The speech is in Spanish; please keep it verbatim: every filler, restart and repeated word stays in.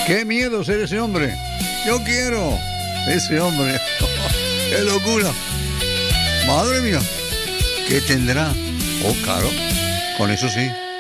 Qué miedo ser ese hombre. Yo quiero ese hombre. Qué locura. Madre mía. ¿Qué tendrá? Oh, claro. Con eso sí.